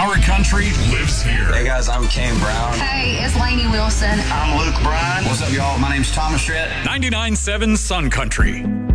Our country lives here. Hey guys, I'm Kane Brown. Hey, it's Lainey Wilson. I'm Luke Bryan. What's up, y'all? My name's Thomas Rhett. 99.7 Sun Country.